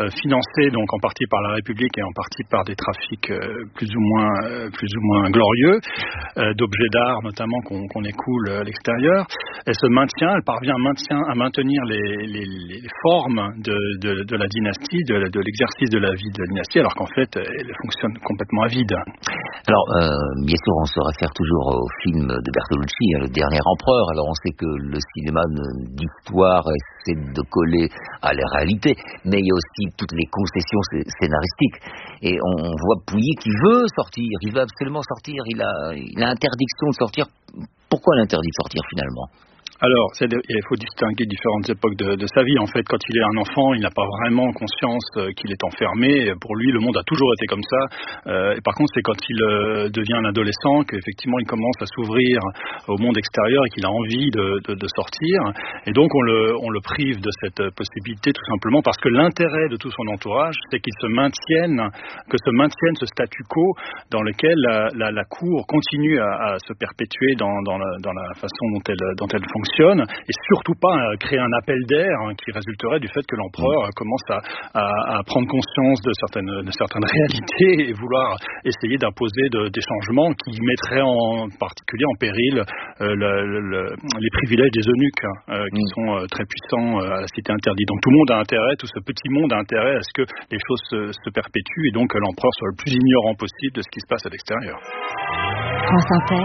financés donc en partie par la République et en partie par des trafics plus ou moins glorieux d'objets d'art notamment qu'on écoule à l'extérieur. Elle parvient à maintenir les formes de la dynastie, de l'exercice de la vie de la dynastie, alors qu'en fait elle fonctionne complètement à vide. Alors bien sûr on se réfère toujours au film de Bertolucci, Le Dernier Empereur. Alors on sait que le cinéma d'histoire essaie de coller à la réalité, mais il y a aussi toutes les concessions scénaristiques. Et on voit Pouilly qui veut sortir, il veut absolument sortir, il a interdiction de sortir. Pourquoi l'interdit de sortir finalement ? Alors, il faut distinguer différentes époques de sa vie. En fait, quand il est un enfant, il n'a pas vraiment conscience qu'il est enfermé. Pour lui, le monde a toujours été comme ça. Et par contre, c'est quand il devient un adolescent qu'effectivement, il commence à s'ouvrir au monde extérieur et qu'il a envie de sortir. Et donc, on le prive de cette possibilité tout simplement parce que l'intérêt de tout son entourage, c'est que se maintienne ce statu quo dans lequel la cour continue à se perpétuer dans la façon dont elle fonctionne. Et surtout pas créer un appel d'air qui résulterait du fait que l'empereur commence à prendre conscience de certaines réalités et vouloir essayer d'imposer des changements qui mettraient en particulier en péril les privilèges des eunuques qui sont très puissants à la cité interdite. Donc tout le monde a intérêt, tout ce petit monde a intérêt à ce que les choses se perpétuent et donc que l'empereur soit le plus ignorant possible de ce qui se passe à l'extérieur. France Inter.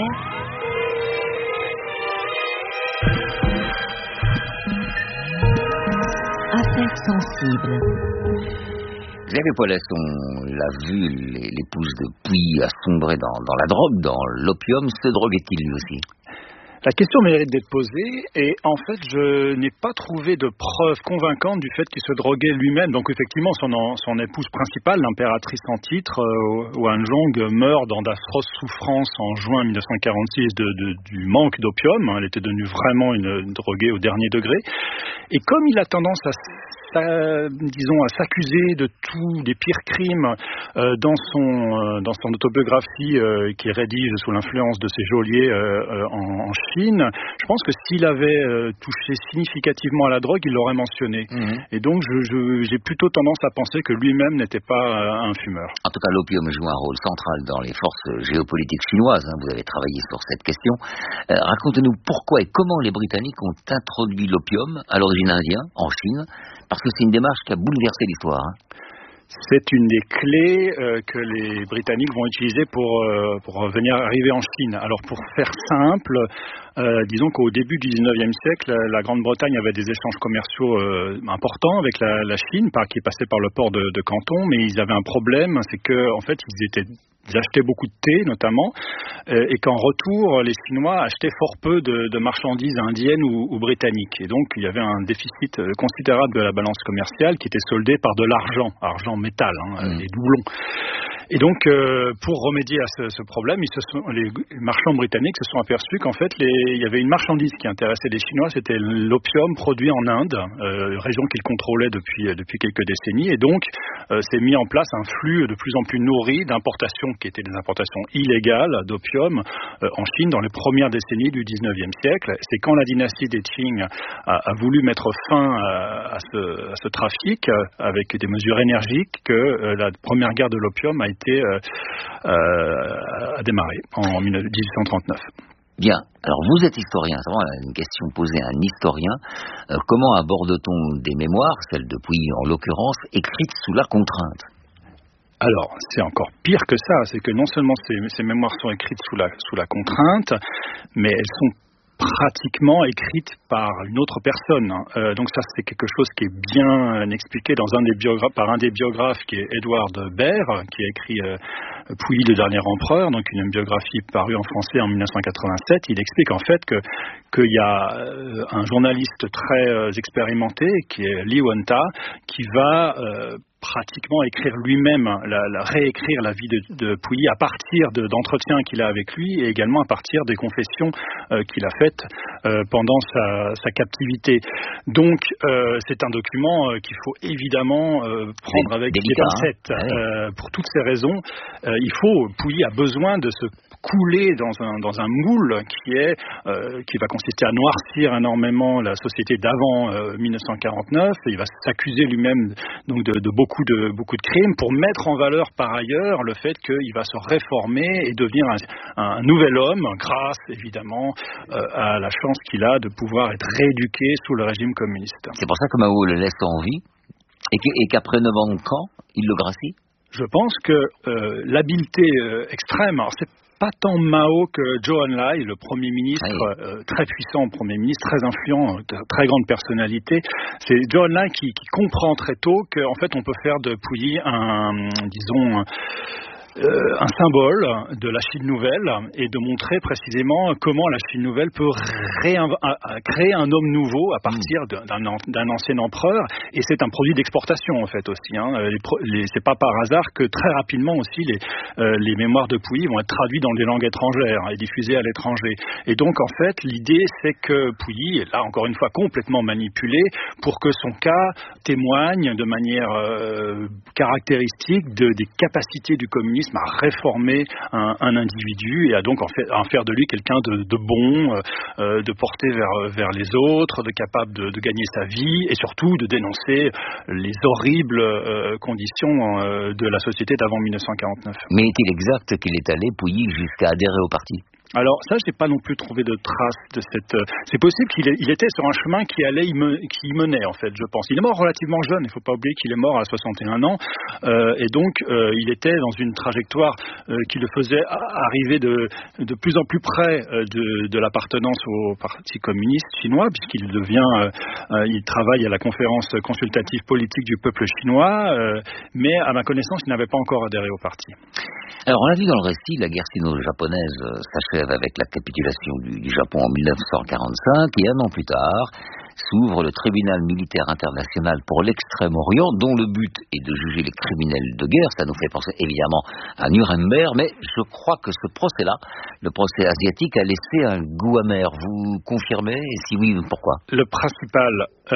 Affaires sensibles. Xavier Poilasson l'a vu, l'épouse de Pouilly a sombré dans la drogue, dans l'opium. Se droguait-il lui aussi ? La question mérite d'être posée et en fait je n'ai pas trouvé de preuve convaincante du fait qu'il se droguait lui-même. Donc effectivement son épouse principale, l'impératrice en titre, Wanzhong, meurt dans d'affreuses souffrances en juin 1946 du manque d'opium. Elle était devenue vraiment une droguée au dernier degré. Et comme il a tendance à s'accuser de tous des pires crimes dans son autobiographie qu'il rédige sous l'influence de ses geôliers en Chine, je pense que s'il avait touché significativement à la drogue, il l'aurait mentionné. Et donc j'ai plutôt tendance à penser que lui-même n'était pas un fumeur. En tout cas, l'opium joue un rôle central dans les forces géopolitiques chinoises. Vous avez travaillé sur cette question. Racontez-nous pourquoi et comment les Britanniques ont introduit l'opium, à l'origine indien, en Chine, parce que c'est une démarche qui a bouleversé l'histoire. C'est une des clés que les Britanniques vont utiliser pour arriver en Chine. Alors pour faire simple, disons qu'au début du 19e siècle, la Grande-Bretagne avait des échanges commerciaux importants avec la Chine, qui passait par le port de Canton, mais ils avaient un problème, c'est que en fait ils achetaient beaucoup de thé notamment, et qu'en retour, les Chinois achetaient fort peu de marchandises indiennes ou britanniques. Et donc, il y avait un déficit considérable de la balance commerciale qui était soldé par de argent métal, les doublons. Et donc, pour remédier à ce problème, les marchands britanniques se sont aperçus qu'en fait, il y avait une marchandise qui intéressait les Chinois, c'était l'opium produit en Inde, région qu'ils contrôlaient depuis quelques décennies. Et donc, s'est mis en place un flux de plus en plus nourri d'importations qui étaient des importations illégales d'opium en Chine dans les premières décennies du 19e siècle. C'est quand la dynastie des Qing a voulu mettre fin à ce trafic avec des mesures énergiques que la première guerre de l'opium a démarré en 1839. Bien, alors vous êtes historien, c'est vraiment une question posée à un historien. Comment aborde-t-on des mémoires, celles de Pouilly en l'occurrence, écrites sous la contrainte ? Alors, c'est encore pire que ça, c'est que non seulement ces mémoires sont écrites sous la contrainte, mais elles sont pratiquement écrite par une autre personne. Donc ça, c'est quelque chose qui est bien expliqué par un des biographes qui est Edward Baer, qui a écrit Pouilly, le dernier empereur, donc une biographie parue en français en 1987. Il explique en fait qu'il y a un journaliste très expérimenté, qui est Li Wenta, qui va pratiquement écrire lui-même, réécrire la vie de Pouilly à partir d'entretiens qu'il a avec lui et également à partir des confessions qu'il a faites pendant sa captivité. Donc c'est un document qu'il faut évidemment prendre avec des pincettes. Pour toutes ces raisons, Pouilly a besoin de se couler dans un moule qui va consister à noircir énormément la société d'avant 1949. Il va s'accuser lui-même donc de beaucoup de crimes pour mettre en valeur par ailleurs le fait qu'il va se réformer et devenir un nouvel homme grâce évidemment à la chance qu'il a de pouvoir être rééduqué sous le régime communiste. C'est pour ça que Mao le laisse en vie et qu'après 9 ans de camp, il le gracie. Je pense que l'habileté extrême, alors c'est pas tant Mao que Zhou Enlai, le Premier ministre, très puissant Premier ministre, très influent, très grande personnalité. C'est Zhou Enlai qui comprend très tôt qu'en fait on peut faire de Puyi un symbole de la Chine nouvelle et de montrer précisément comment la Chine nouvelle peut créer un homme nouveau à partir d'un ancien empereur, et c'est un produit d'exportation en fait aussi. C'est pas par hasard que très rapidement aussi les mémoires de Puyi vont être traduits dans des langues étrangères et diffusées à l'étranger. Et donc en fait l'idée c'est que Puyi est là encore une fois complètement manipulé pour que son cas témoigne de manière caractéristique des capacités du communisme à réformer un individu et à donc en faire de lui quelqu'un de bon, de porter vers les autres, de capable de gagner sa vie et surtout de dénoncer les horribles conditions de la société d'avant 1949. Mais est-il exact qu'il est allé, Puyi, jusqu'à adhérer au parti ? Alors ça, j'ai pas non plus trouvé de traces de cette. C'est possible qu'il était sur un chemin qui y menait en fait, je pense. Il est mort relativement jeune. Il faut pas oublier qu'il est mort à 61 ans, et donc il était dans une trajectoire qui le faisait arriver de plus en plus près de l'appartenance au Parti communiste chinois, puisqu'il il travaille à la conférence consultative politique du peuple chinois, mais à ma connaissance, il n'avait pas encore adhéré au parti. Alors on l'a vu dans le récit, la guerre sino-japonaise s'achève avec la capitulation du Japon en 1945 et un an plus tard s'ouvre le tribunal militaire international pour l'Extrême-Orient, dont le but est de juger les criminels de guerre. Ça nous fait penser évidemment à Nuremberg, mais je crois que ce procès-là, le procès asiatique, a laissé un goût amer. Vous confirmez? Et si oui, pourquoi? Le principal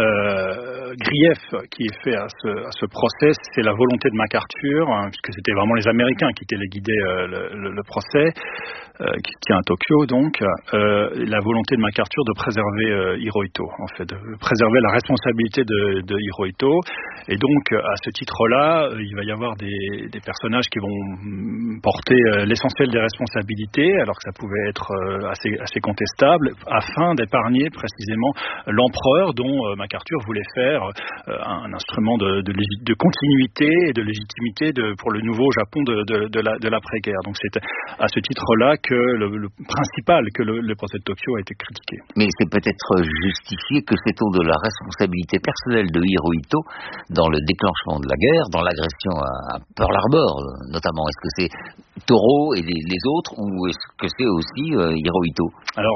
grief qui est fait à ce procès, c'est la volonté de MacArthur, puisque c'était vraiment les Américains qui téléguidaient le procès, qui tient à Tokyo donc, la volonté de MacArthur de préserver Hirohito, en fait, de préserver la responsabilité de Hirohito. Et donc, à ce titre-là, il va y avoir des personnages qui vont porter l'essentiel des responsabilités, alors que ça pouvait être assez contestable, afin d'épargner précisément l'empereur dont MacArthur voulait faire un instrument de continuité et de légitimité pour le nouveau Japon de l'après-guerre. Donc c'est à ce titre-là que le principal, que le procès de Tokyo a été critiqué. Mais c'est peut-être justifié que c'est au de la responsabilité personnelle de Hirohito dans le déclenchement de la guerre, dans l'agression à Pearl Harbor notamment. Est-ce que c'est Toro et les autres, ou est-ce que c'est aussi Hirohito? Alors,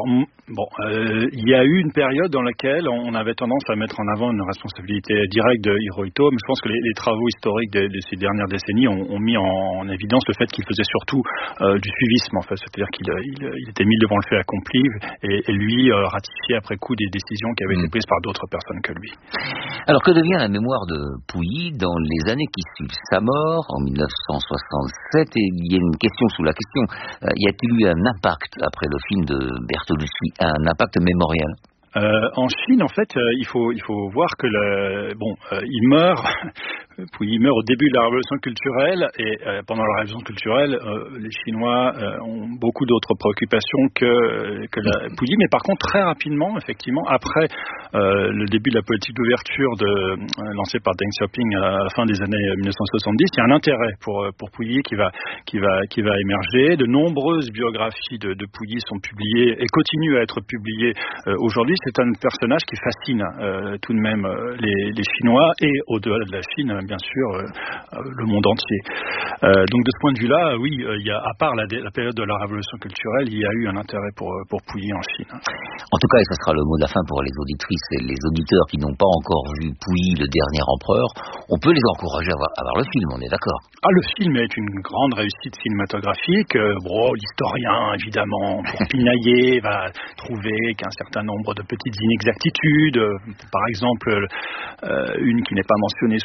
il y a eu une période dans laquelle on avait tendance à mettre en avant une responsabilité directe de Hirohito, mais je pense que les travaux historiques de ces dernières décennies ont mis en évidence le fait qu'il faisait surtout du suivisme, en fait, c'est-à-dire qu'il était mis devant le fait accompli et lui ratifiait après coup des décisions qui avaient été prises par d'autres personnes que lui. Alors que devient la mémoire de Puyi dans les années qui suivent sa mort, en 1967, et il y a une question sous la question, y a-t-il eu un impact après le film de Bertolucci, un impact mémoriel? En Chine, en fait, il faut voir que il meurt. Puyi meurt au début de la révolution culturelle et pendant la révolution culturelle, les Chinois ont beaucoup d'autres préoccupations que Puyi, mais par contre très rapidement, effectivement, après le début de la politique d'ouverture lancée par Deng Xiaoping à la fin des années 1970, il y a un intérêt pour Puyi qui va émerger. De nombreuses biographies de Puyi sont publiées et continuent à être publiées aujourd'hui. C'est un personnage qui fascine tout de même les Chinois et au-delà de la Chine, bien sûr, le monde entier. Donc de ce point de vue-là, oui, il y a, à part la période de la révolution culturelle, il y a eu un intérêt pour Puyi en Chine. En tout cas, et ce sera le mot de la fin pour les auditrices et les auditeurs qui n'ont pas encore vu Puyi, le dernier empereur, on peut les encourager à voir le film, on est d'accord? Le film est une grande réussite cinématographique. L'historien, évidemment, pour pinailler, va trouver qu'un certain nombre de petites inexactitudes, par exemple, une qui n'est pas mentionnée souvent,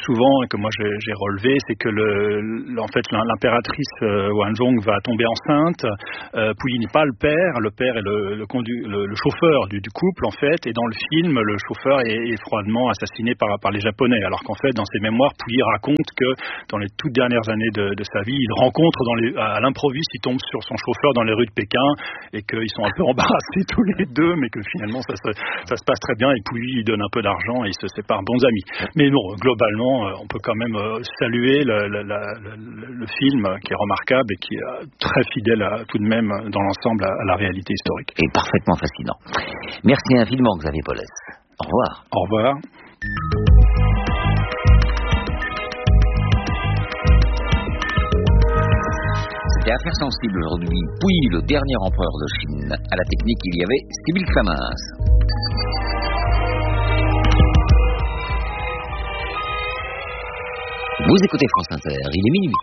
que moi j'ai relevé, c'est que en fait l'impératrice Wanzhong va tomber enceinte. Puyi n'est pas le père est le chauffeur du couple en fait, et dans le film le chauffeur est froidement assassiné par les Japonais, alors qu'en fait dans ses mémoires Puyi raconte que dans les toutes dernières années de sa vie, il rencontre à l'improviste, il tombe sur son chauffeur dans les rues de Pékin et qu'ils sont un peu embarrassés tous les deux, mais que finalement ça se passe très bien et Puyi lui donne un peu d'argent et ils se séparent bons amis. Mais non, globalement, on peut quand même saluer le film qui est remarquable et qui est très fidèle tout de même dans l'ensemble à la réalité historique. Et parfaitement fascinant. Merci infiniment Xavier Paulès. Au revoir. Au revoir. C'était Affaires sensibles aujourd'hui. Puyi, le dernier empereur de Chine. À la technique, il y avait Sybille Clamins. Vous écoutez France Inter, il est minuit.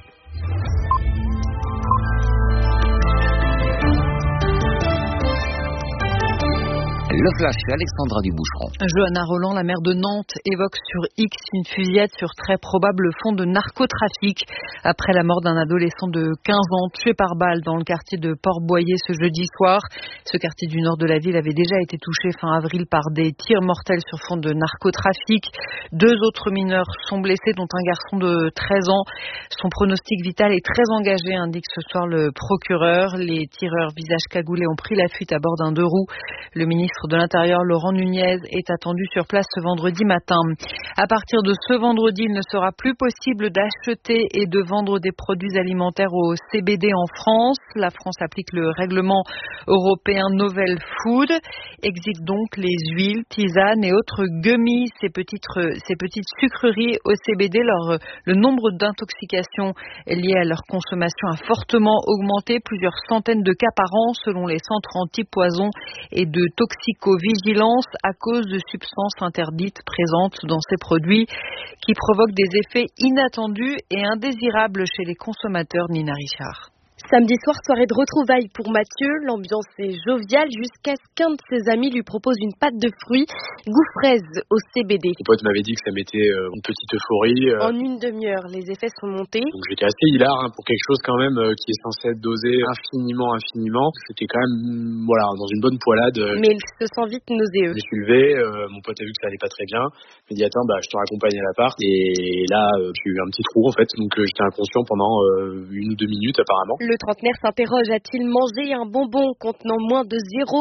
Le flash, Alexandra Duboucheron. Johanna Roland, la maire de Nantes, évoque sur X une fusillade sur très probable fond de narcotrafic après la mort d'un adolescent de 15 ans tué par balle dans le quartier de Port-Boyer ce jeudi soir. Ce quartier du nord de la ville avait déjà été touché fin avril par des tirs mortels sur fond de narcotrafic. 2 autres mineurs sont blessés, dont un garçon de 13 ans. Son pronostic vital est très engagé, indique ce soir le procureur. Les tireurs visage cagoulés ont pris la fuite à bord d'un 2 roues. Le ministre de l'Intérieur, Laurent Nunez, est attendu sur place ce vendredi matin. À partir de ce vendredi, il ne sera plus possible d'acheter et de vendre des produits alimentaires au CBD en France. La France applique le règlement européen Novel Food. Exit donc les huiles, tisanes et autres gummies, ces petites sucreries au CBD. Le nombre d'intoxications liées à leur consommation a fortement augmenté, plusieurs centaines de cas par an selon les centres anti-poison et de toxicovigilance à cause de substances interdites présentes dans ces produits qui provoquent des effets inattendus et indésirables chez les consommateurs. Nina Richard. Samedi soir, soirée de retrouvailles pour Mathieu. L'ambiance est joviale jusqu'à ce qu'un de ses amis lui propose une pâte de fruits goût fraise au CBD. Mon pote m'avait dit que ça mettait une petite euphorie. En une demi-heure, les effets sont montés. Donc j'étais assez hilar pour quelque chose quand même qui est censé être dosé infiniment. C'était quand même dans une bonne poilade. Mais il se sent vite nauséeux. Je me suis levé, mon pote a vu que ça allait pas très bien. Il m'a dit attends, je te raccompagne à l'appart. Et là, j'ai eu un petit trou en fait. Donc j'étais inconscient pendant 1 ou 2 minutes apparemment. Le trentenaire s'interroge, a-t-il mangé un bonbon contenant moins de 0,3%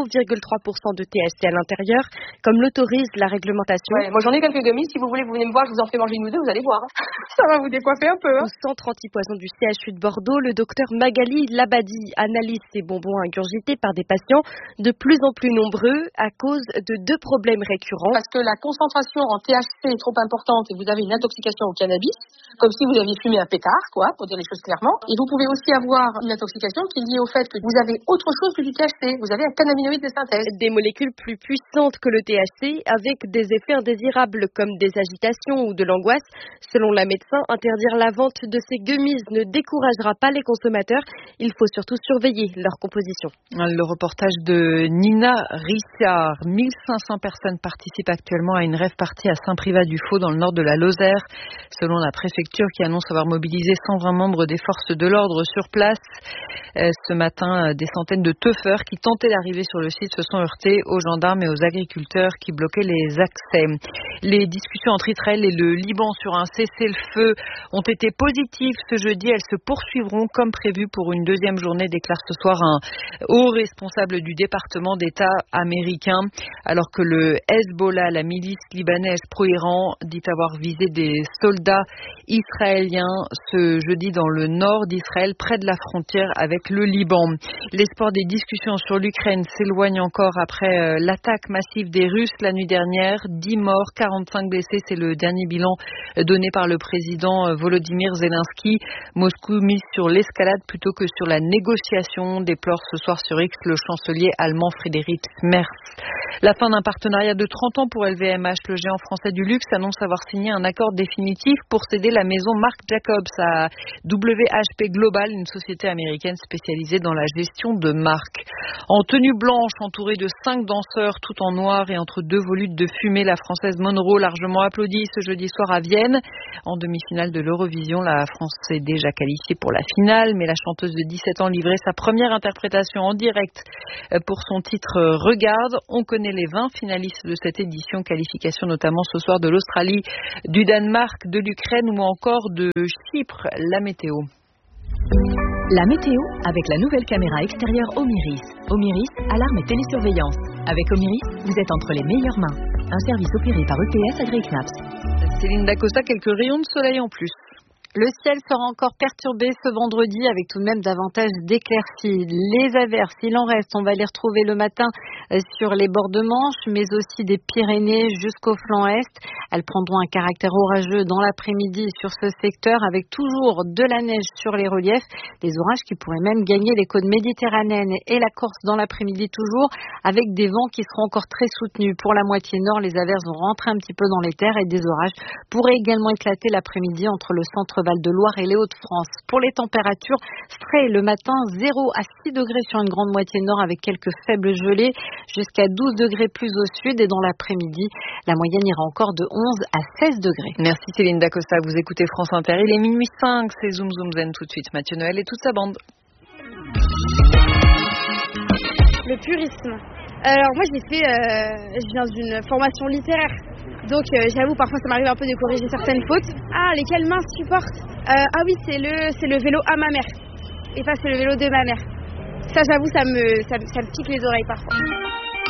de THC à l'intérieur, comme l'autorise la réglementation? Ouais, moi j'en ai quelques gummies, si vous voulez, vous venez me voir, je vous en fais manger 1 ou 2, vous allez voir. Ça va vous décoiffer un peu. Au centre antipoison du CHU de Bordeaux, le docteur Magali Labadi analyse ces bonbons ingurgités par des patients de plus en plus nombreux à cause de 2 problèmes récurrents. Parce que la concentration en THC est trop importante et vous avez une intoxication au cannabis, comme si vous aviez fumé un pétard, pour dire les choses clairement. Et vous pouvez aussi avoir une intoxication qui est liée au fait que vous avez autre chose que du THC. Vous avez un cannabinoïde de synthèse. Des molécules plus puissantes que le THC avec des effets indésirables comme des agitations ou de l'angoisse. Selon la médecin, interdire la vente de ces gummies ne découragera pas les consommateurs. Il faut surtout surveiller leur composition. Le reportage de Nina Richard. 1500 personnes participent actuellement à une rave party à Saint-Privat-du-Faux dans le nord de la Lozère. Selon la préfecture qui annonce avoir mobilisé 120 membres des forces de l'ordre sur place. Ce matin, des centaines de teufeurs qui tentaient d'arriver sur le site se sont heurtés aux gendarmes et aux agriculteurs qui bloquaient les accès. Les discussions entre Israël et le Liban sur un cessez-le-feu ont été positives ce jeudi. Elles se poursuivront comme prévu pour une 2e journée, déclare ce soir un haut responsable du département d'État américain, alors que le Hezbollah, la milice libanaise pro-Iran, dit avoir visé des soldats israéliens ce jeudi dans le nord d'Israël, près de la frontière avec le Liban. L'espoir des discussions sur l'Ukraine s'éloigne encore après l'attaque massive des Russes la nuit dernière. 10 morts, 45 blessés, c'est le dernier bilan donné par le président Volodymyr Zelensky. Moscou mise sur l'escalade plutôt que sur la négociation, déplore ce soir sur X le chancelier allemand Friedrich Merz. La fin d'un partenariat de 30 ans pour LVMH, le géant français du luxe, annonce avoir signé un accord définitif pour céder la maison Marc Jacobs à WHP Global, une société société américaine spécialisée dans la gestion de marques. En tenue blanche, entourée de 5 danseurs tout en noir et entre 2 volutes de fumée, la Française Monroe, largement applaudie ce jeudi soir à Vienne. En demi-finale de l'Eurovision, la France est déjà qualifiée pour la finale, mais la chanteuse de 17 ans livrait sa première interprétation en direct pour son titre Regarde. On connaît les 20 finalistes de cette édition, qualification notamment ce soir de l'Australie, du Danemark, de l'Ukraine ou encore de Chypre. La météo. La météo avec la nouvelle caméra extérieure Omiris. Omiris, alarme et télésurveillance. Avec Omiris, vous êtes entre les meilleures mains. Un service opéré par EPS AgriKnaps. Céline Dacosta, quelques rayons de soleil en plus. Le ciel sera encore perturbé ce vendredi avec tout de même davantage d'éclaircies. Les averses, il en reste, on va les retrouver le matin sur les bords de Manche, mais aussi des Pyrénées jusqu'au flanc est. Elles prendront un caractère orageux dans l'après-midi sur ce secteur avec toujours de la neige sur les reliefs. Des orages qui pourraient même gagner les côtes méditerranéennes et la Corse dans l'après-midi toujours, avec des vents qui seront encore très soutenus. Pour la moitié nord, les averses vont rentrer un petit peu dans les terres et des orages pourraient également éclater l'après-midi entre le centre Val-de-Loire et les Hauts-de-France. Pour les températures, frais le matin, 0 à 6 degrés sur une grande moitié nord avec quelques faibles gelées, jusqu'à 12 degrés plus au sud et dans l'après-midi, la moyenne ira encore de 11 à 16 degrés. Merci Céline Dacosta, vous écoutez France Inter, il est minuit 5, c'est Zoom Zoom Zen tout de suite, Mathieu Noël et toute sa bande. Le purisme. Alors moi je viens d'une formation littéraire. Donc j'avoue, parfois ça m'arrive un peu de corriger certaines fautes. Ah, lesquelles mains supportent ah oui, c'est le vélo à ma mère. Et pas c'est le vélo de ma mère. Ça, j'avoue, ça me pique les oreilles parfois.